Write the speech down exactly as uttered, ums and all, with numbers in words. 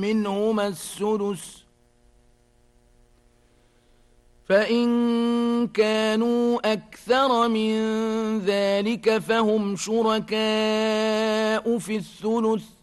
منهما السدس فإن كانوا أكثر من ذلك فهم شركاء في الثلث